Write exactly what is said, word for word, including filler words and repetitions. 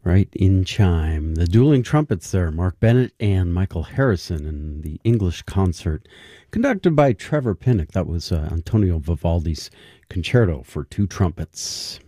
Right in chime. The dueling trumpets there, Mark Bennett and Michael Harrison in the English concert, conducted by Trevor Pinnock. That was uh, Antonio Vivaldi's Concerto for Two Trumpets.